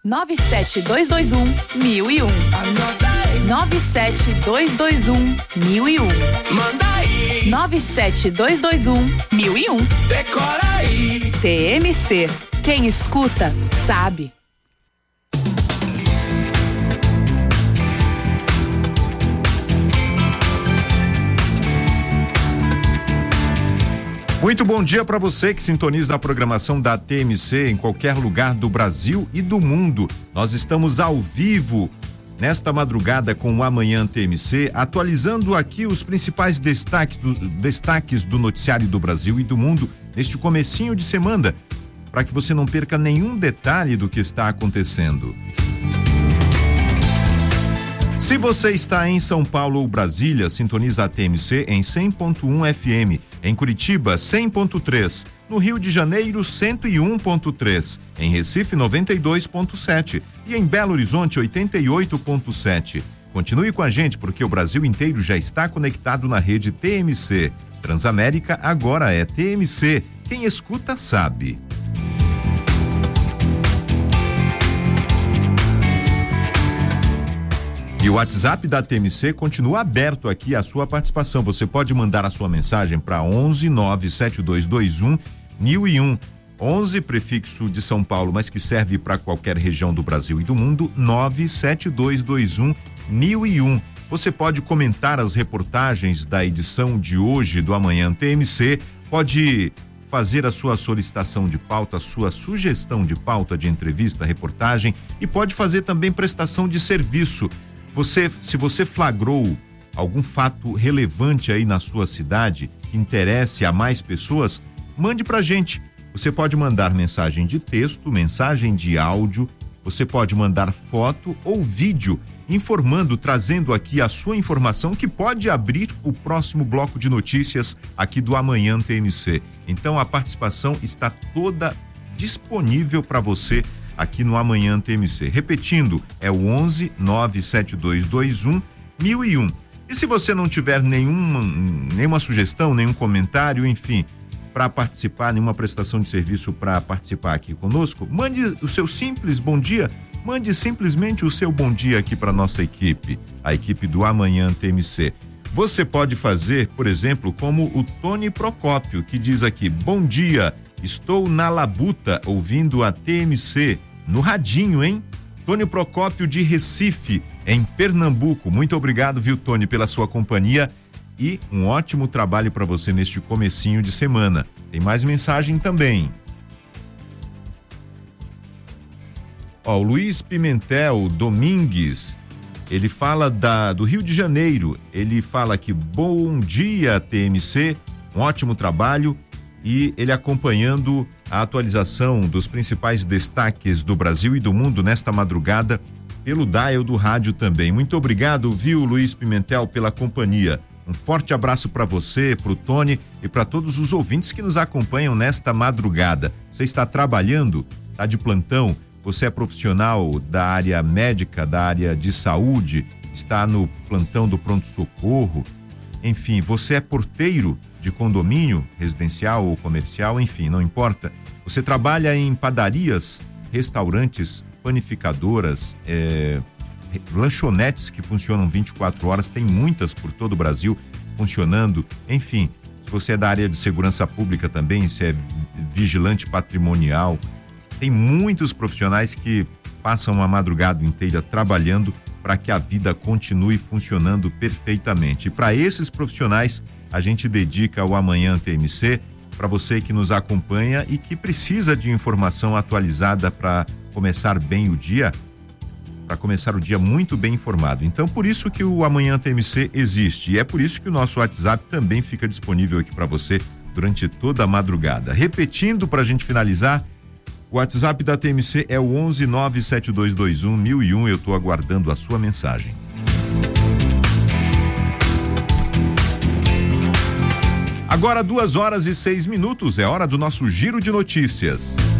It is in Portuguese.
97221-1001. 97221-1001. Manda aí. 97221-1001. Decora aí. TMC. Quem escuta, sabe. Muito bom dia para você que sintoniza a programação da TMC em qualquer lugar do Brasil e do mundo. Nós estamos ao vivo nesta madrugada com o Amanhã TMC, atualizando aqui os principais destaques do noticiário do Brasil e do mundo neste comecinho de semana, para que você não perca nenhum detalhe do que está acontecendo. Se você está em São Paulo ou Brasília, sintoniza a TMC em 100.1 FM, em Curitiba 100.3, no Rio de Janeiro 101.3, em Recife 92.7 e em Belo Horizonte 88.7. Continue com a gente porque o Brasil inteiro já está conectado na rede TMC. Transamérica agora é TMC. Quem escuta sabe. E o WhatsApp da TMC continua aberto aqui a sua participação. Você pode mandar a sua mensagem para 11 97221 1001. 11 prefixo de São Paulo, mas que serve para qualquer região do Brasil e do mundo, 97221 1001. Você pode comentar as reportagens da edição de hoje do Amanhã TMC, pode fazer a sua solicitação de pauta, a sua sugestão de pauta de entrevista, reportagem e pode fazer também prestação de serviço. Se você flagrou algum fato relevante aí na sua cidade, que interesse a mais pessoas, mande pra gente. Você pode mandar mensagem de texto, mensagem de áudio, você pode mandar foto ou vídeo, informando, trazendo aqui a sua informação que pode abrir o próximo bloco de notícias aqui do Amanhã TMC. Então a participação está toda disponível para você aqui no Amanhã TMC. Repetindo, é o 11 97221 1001. E se você não tiver nenhuma sugestão, nenhum comentário, enfim, para participar, nenhuma prestação de serviço para participar aqui conosco, mande o seu simples bom dia, mande simplesmente o seu bom dia aqui para nossa equipe, a equipe do Amanhã TMC. Você pode fazer, por exemplo, como o Tony Procópio, que diz aqui: bom dia, estou na Labuta ouvindo a TMC. No radinho, hein? Tony Procópio de Recife, em Pernambuco. Muito obrigado, viu, Tony, pela sua companhia e um ótimo trabalho para você neste comecinho de semana. Tem mais mensagem também. O Luiz Pimentel Domingues, ele fala do Rio de Janeiro. Ele fala que bom dia, TMC, um ótimo trabalho, e ele acompanhando a atualização dos principais destaques do Brasil e do mundo nesta madrugada pelo dial do rádio também. Muito obrigado, viu, Luiz Pimentel, pela companhia. Um forte abraço para você, para o Tony e para todos os ouvintes que nos acompanham nesta madrugada. Você está trabalhando, está de plantão, você é profissional da área médica, da área de saúde, está no plantão do pronto-socorro, enfim, você é porteiro de condomínio residencial ou comercial, enfim, não importa. Você trabalha em padarias, restaurantes, panificadoras, lanchonetes que funcionam 24 horas, tem muitas por todo o Brasil funcionando, enfim. Se você é da área de segurança pública também, se é vigilante patrimonial, tem muitos profissionais que passam a madrugada inteira trabalhando para que a vida continue funcionando perfeitamente. E para esses profissionais, a gente dedica o Amanhã TMC para você que nos acompanha e que precisa de informação atualizada para começar bem o dia, para começar o dia muito bem informado. Então, por isso que o Amanhã TMC existe e é por isso que o nosso WhatsApp também fica disponível aqui para você durante toda a madrugada. Repetindo para a gente finalizar, o WhatsApp da TMC é o 11 97221 1001. Eu estou aguardando a sua mensagem. Agora 2 horas e 6 minutos, é hora do nosso giro de notícias.